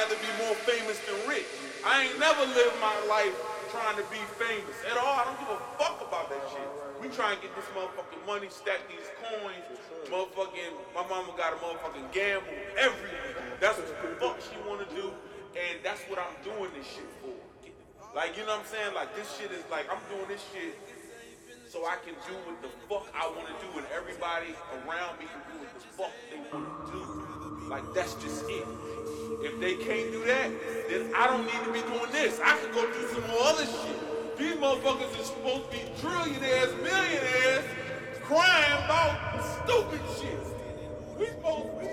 rather be more famous than rich. I ain't never lived my life trying to be famous at all. I don't give a fuck about that shit. We try and get this motherfucking money, stack these coins, motherfucking, my mama got a motherfucking gamble every week. That's what the fuck she wanna do, and that's what I'm doing this shit for. Like, you know what I'm saying? Like, this shit is like, I'm doing this shit so I can do what the fuck I want to do, and everybody around me can do what the fuck they want to do. Like, that's just it. If they can't do that, then I don't need to be doing this. I can go do some more other shit. These motherfuckers are supposed to be trillionaires, millionaires, crying about stupid shit. We supposed to be